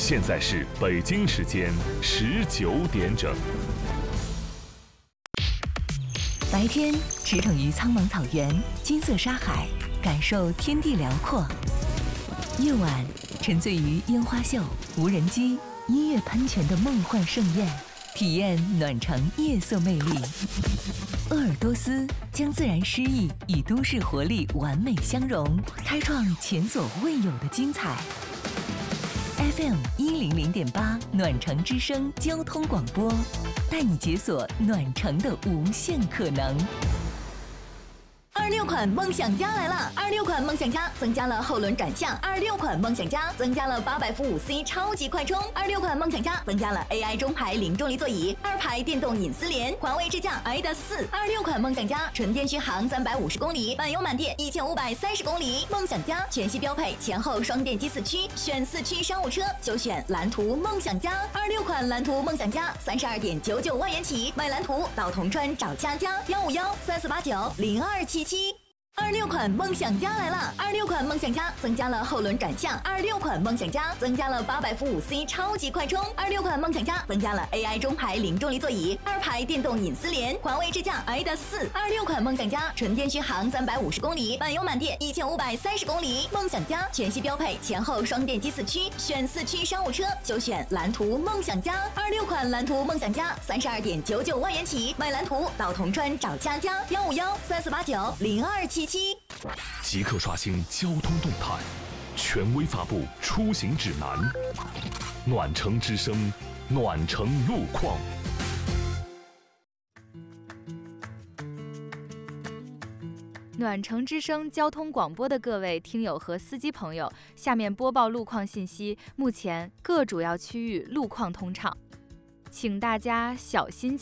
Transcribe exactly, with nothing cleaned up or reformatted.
现在是北京时间十九点整。 白天驰骋于苍茫草原、金色沙海，感受天地辽阔；夜晚沉醉于烟花秀、无人机、音乐喷泉的梦幻盛宴，体验暖城夜色魅力。鄂尔多斯将自然诗意与都市活力完美相融，开创前所未有的精彩。F M 一零零点八暖城之声交通广播，带你解锁暖城的无限可能。二六款梦想家来了！二六款梦想家增加了后轮转向，二六款梦想家增加了八百伏五 C 超级快充，二六款梦想家增加了 A I 中排零重力座椅，二排电动隐私联，环卫智驾 i D A 四。二六款梦想家纯电续航三百五十公里，满油满电一千五百三十公里。梦想家全系标配前后双电机四驱，选四驱商务车就选蓝图梦想家。二六款蓝图梦想家三十二点九九万元起，买蓝图到铜川找佳佳幺五幺三四八九零二七七。二六款梦想家来了！二六款梦想家增加了后轮转向，二六款梦想家增加了八百伏五 C 超级快充，二六款梦想家增加了 A I 中排零重力座椅，二排电动隐私联，环卫智驾 i D A 四。二六款梦想家纯电续航三百五十公里，满油满电一千五百三十公里。梦想家全系标配前后双电机四驱，选四驱商务车就选蓝图梦想家。二六款蓝图梦想家三十二点九九万元起，买蓝图到铜川找佳佳幺五幺三四八九零二七。 即刻刷新交通动态，权威发布出行指南。暖城之声，暖城路况。 暖城之声交通广播的各位听友和司机朋友，下面播报路况信息。目前各主要区域路况通畅，请大家小心驾